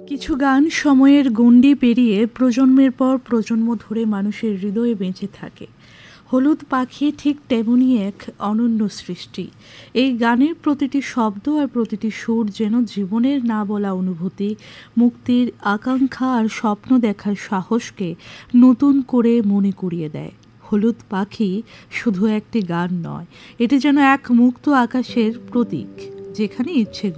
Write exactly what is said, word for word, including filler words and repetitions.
কিছু গান সময়ের গণ্ডি পেরিয়ে প্রজন্মের পর প্রজন্ম ধরে মানুষের হৃদয়ে বেঁচে থাকে। হলুদ পাখি ঠিক তেমনই এক অনন্য সৃষ্টি। এই গানের প্রতিটি শব্দ আর প্রতিটি সুর যেন জীবনের না বলা অনুভূতি, মুক্তির আকাঙ্ক্ষা আর স্বপ্ন দেখার সাহসকে নতুন করে মনে করিয়ে দেয়। হলুদ পাখি শুধু একটি গান নয়, এটি যেন এক মুক্ত আকাশের প্রতীক, যেখানে ইচ্ছে